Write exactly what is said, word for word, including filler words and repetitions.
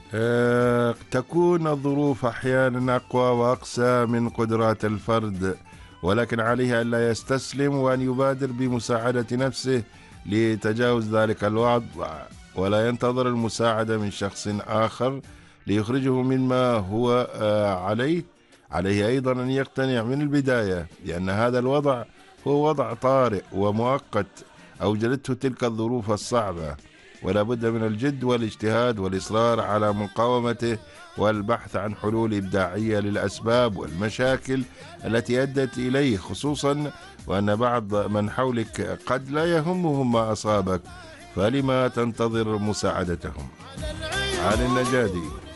آه، تكون الظروف أحيانا أقوى وأقسى من قدرات الفرد، ولكن عليه ألا يستسلم وأن يبادر بمساعدة نفسه لتجاوز ذلك الوضع، ولا ينتظر المساعدة من شخص آخر ليخرجه مما هو آه، عليه. عليه أيضا أن يقتنع من البداية بأن هذا الوضع هو وضع طارئ ومؤقت أوجدته تلك الظروف الصعبة، ولا بد من الجد والاجتهاد والإصرار على مقاومته والبحث عن حلول إبداعية للأسباب والمشاكل التي أدت إليه، خصوصا وأن بعض من حولك قد لا يهمهم ما أصابك، فلما تنتظر مساعدتهم؟ علي النجادي.